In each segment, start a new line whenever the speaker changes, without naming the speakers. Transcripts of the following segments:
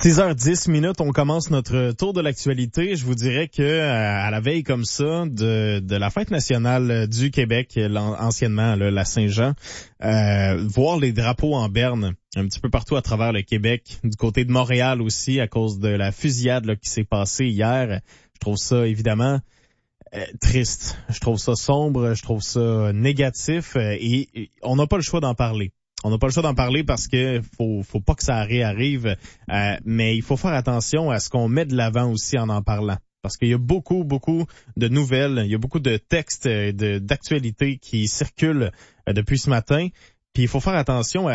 6h10, on commence notre tour de l'actualité. Je vous dirais que à la veille comme ça de la fête nationale du Québec, anciennement là, la Saint-Jean, voir les drapeaux en berne un petit peu partout à travers le Québec, du côté de Montréal aussi à cause de la fusillade là, qui s'est passée hier. Je trouve ça évidemment triste. Je trouve ça sombre, je trouve ça négatif et on n'a pas le choix d'en parler. On n'a pas le choix d'en parler parce que faut pas que ça réarrive, mais il faut faire attention à ce qu'on met de l'avant aussi en parlant. Parce qu'il y a beaucoup de nouvelles, il y a beaucoup de textes d'actualité qui circulent depuis ce matin. Puis il faut faire attention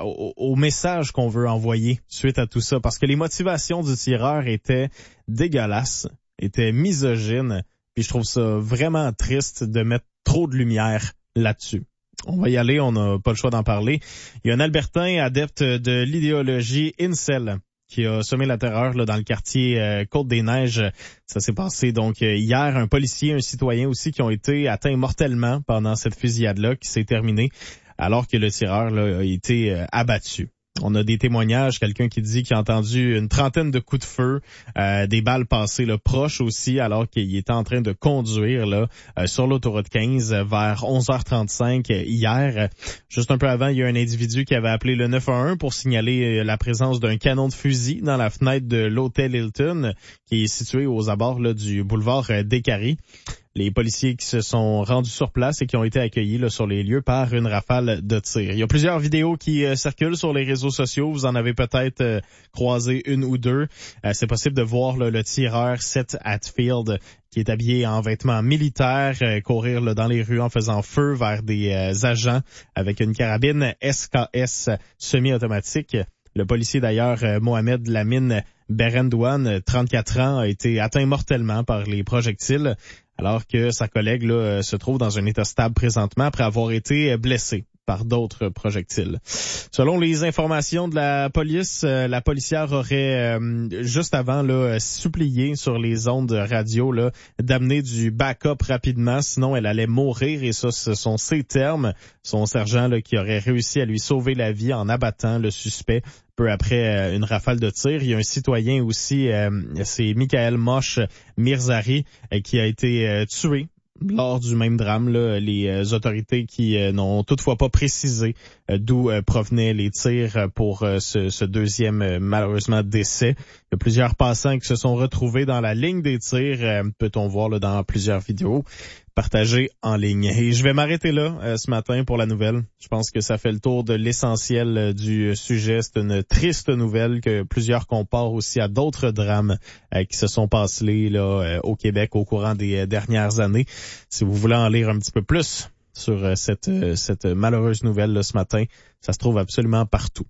au message qu'on veut envoyer suite à tout ça. Parce que les motivations du tireur étaient dégueulasses, étaient misogynes. Puis je trouve ça vraiment triste de mettre trop de lumière là-dessus. On va y aller, on n'a pas le choix d'en parler. Il y a un Albertain adepte de l'idéologie incel qui a semé la terreur là, dans le quartier Côte-des-Neiges. Ça s'est passé donc hier. Un policier, un citoyen aussi qui ont été atteints mortellement pendant cette fusillade-là qui s'est terminée alors que le tireur là, a été abattu. On a des témoignages, quelqu'un qui dit qu'il a entendu une trentaine de coups de feu, des balles passées là, proches aussi, alors qu'il était en train de conduire là sur l'autoroute 15 vers 11h35 hier. Juste un peu avant, il y a un individu qui avait appelé le 911 pour signaler la présence d'un canon de fusil dans la fenêtre de l'hôtel Hilton, qui est situé aux abords là, du boulevard Descaries. Les policiers qui se sont rendus sur place et qui ont été accueillis là, sur les lieux par une rafale de tir. Il y a plusieurs vidéos qui circulent sur les réseaux sociaux. Vous en avez peut-être croisé une ou deux. C'est possible de voir là, le tireur Seth Hatfield qui est habillé en vêtements militaires, courir là, dans les rues en faisant feu vers des agents avec une carabine SKS semi-automatique. Le policier d'ailleurs, Mohamed Lamine Berendouane, 34 ans, a été atteint mortellement par les projectiles, alors que sa collègue là, se trouve dans un état stable présentement après avoir été blessé par d'autres projectiles. Selon les informations de la police, la policière aurait juste avant là supplié sur les ondes radio là d'amener du backup rapidement, sinon elle allait mourir, et ça ce sont ses termes. Son sergent là qui aurait réussi à lui sauver la vie en abattant le suspect peu après une rafale de tir. Il y a un citoyen aussi, c'est Michael Mosh Mirzari, qui a été tué lors du même drame. Là, les autorités qui n'ont toutefois pas précisé d'où provenaient les tirs pour ce deuxième malheureusement décès. Il y a plusieurs passants qui se sont retrouvés dans la ligne des tirs, peut-on voir là, dans plusieurs vidéos partagées en ligne. Et je vais m'arrêter là ce matin pour la nouvelle. Je pense que ça fait le tour de l'essentiel du sujet. C'est une triste nouvelle que plusieurs comparent aussi à d'autres drames qui se sont passés là au Québec au courant des dernières années. Si vous voulez en lire un petit peu plus sur cette malheureuse nouvelle là, ce matin, ça se trouve absolument partout.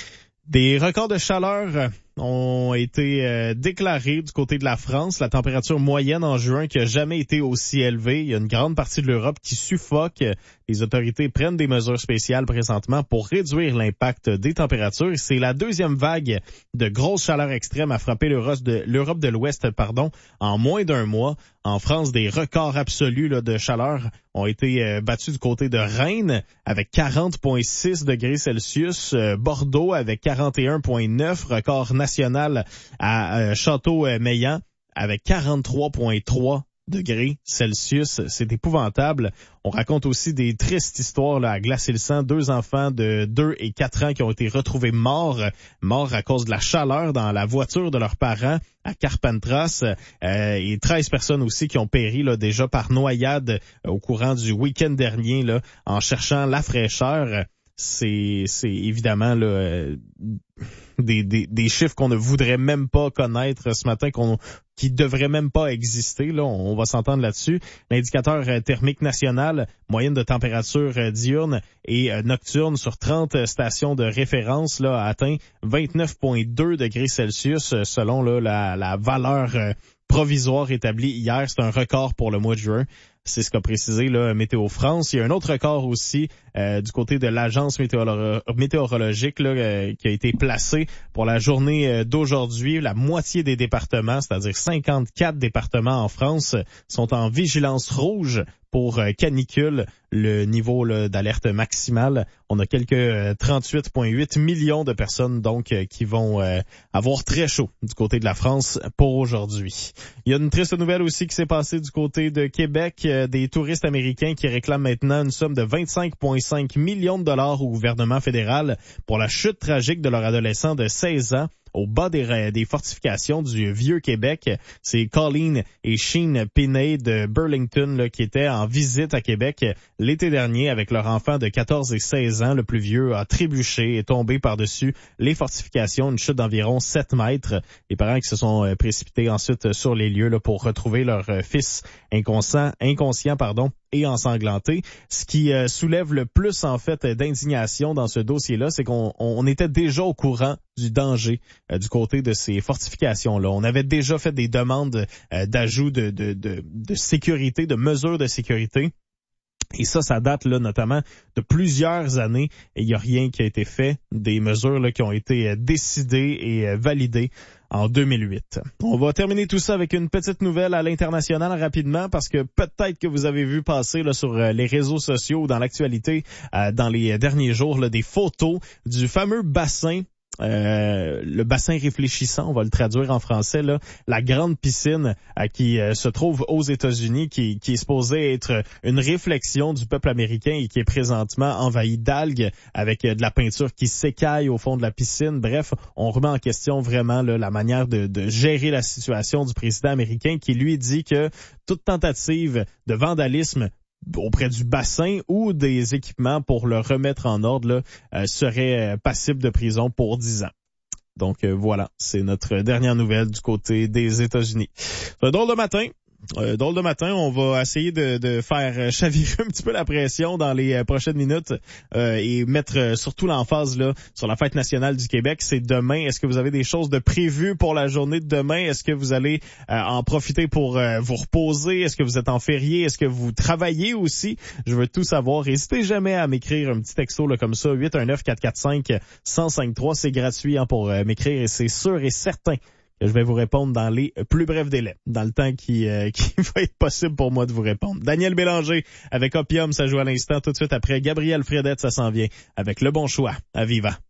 Des records de chaleur ont été déclarés du côté de la France. La température moyenne en juin qui a jamais été aussi élevée. Il y a une grande partie de l'Europe qui suffoque. Les autorités prennent des mesures spéciales présentement pour réduire l'impact des températures. C'est la deuxième vague de grosse chaleur extrême à frapper l'Europe de l'Ouest, en moins d'un mois. En France, des records absolus là, de chaleur ont été battus du côté de Rennes avec 40,6 degrés Celsius, Bordeaux avec 41,9, record national à Château-Meillan avec 43,3 degrés Celsius. C'est épouvantable. On raconte aussi des tristes histoires là, à glacer le sang. 2 enfants de 2 et 4 ans qui ont été retrouvés morts à cause de la chaleur dans la voiture de leurs parents à Carpentras, et 13 personnes aussi qui ont péri là, déjà par noyade au courant du week-end dernier là, en cherchant la fraîcheur. C'est évidemment là, des chiffres qu'on ne voudrait même pas connaître ce matin, qui devraient même pas exister. Là, on va s'entendre là-dessus. L'indicateur thermique national, moyenne de température diurne et nocturne sur 30 stations de référence, là, a atteint 29,2 degrés Celsius selon là, la valeur provisoire établie hier. C'est un record pour le mois de juin. C'est ce qu'a précisé là, Météo France. Il y a un autre record aussi du côté de l'agence météorologique là, qui a été placée pour la journée d'aujourd'hui. La moitié des départements, c'est-à-dire 54 départements en France, sont en vigilance rouge pour canicule, le niveau là, d'alerte maximale. On a quelques 38,8 millions de personnes donc qui vont avoir très chaud du côté de la France pour aujourd'hui. Il y a une triste nouvelle aussi qui s'est passée du côté de Québec, des touristes américains qui réclament maintenant une somme de 25,5 millions de dollars au gouvernement fédéral pour la chute tragique de leur adolescent de 16 ans au bas des fortifications du Vieux-Québec. C'est Colleen et Sheen Pinney de Burlington là, qui étaient en visite à Québec l'été dernier avec leur enfant de 14 et 16 ans. Le plus vieux a trébuché et tombé par-dessus les fortifications, une chute d'environ 7 mètres. Les parents qui se sont précipités ensuite sur les lieux là, pour retrouver leur fils inconscient et ensanglanté. Ce qui soulève le plus en fait d'indignation dans ce dossier-là, c'est qu'on était déjà au courant du danger du côté de ces fortifications-là. On avait déjà fait des demandes d'ajout de sécurité, de mesures de sécurité. Et ça date là notamment de plusieurs années et il n'y a rien qui a été fait, des mesures là qui ont été décidées et validées en 2008. On va terminer tout ça avec une petite nouvelle à l'international rapidement parce que peut-être que vous avez vu passer là sur les réseaux sociaux ou dans l'actualité dans les derniers jours là, des photos du fameux bassin. Le bassin réfléchissant, on va le traduire en français, là, la grande piscine qui se trouve aux États-Unis, qui est supposée être une réflexion du peuple américain et qui est présentement envahi d'algues avec de la peinture qui s'écaille au fond de la piscine. Bref, on remet en question vraiment là, la manière de gérer la situation du président américain qui lui dit que toute tentative de vandalisme auprès du bassin ou des équipements pour le remettre en ordre là, serait passible de prison pour 10 ans. Donc voilà, c'est notre dernière nouvelle du côté des États-Unis. C'est un drôle de matin. On va essayer de faire chavirer un petit peu la pression dans les prochaines minutes et mettre surtout l'emphase là sur la fête nationale du Québec. C'est demain. Est-ce que vous avez des choses de prévues pour la journée de demain? Est-ce que vous allez en profiter pour vous reposer? Est-ce que vous êtes en férié? Est-ce que vous travaillez aussi? Je veux tout savoir. N'hésitez jamais à m'écrire un petit texto là, comme ça, 819-445-1053. C'est gratuit hein, pour m'écrire et c'est sûr et certain que je vais vous répondre dans les plus brefs délais, dans le temps qui va être possible pour moi de vous répondre. Daniel Bélanger avec Opium, ça joue à l'instant. Tout de suite après, Gabriel Fredette, ça s'en vient avec Le Bon Choix à Viva.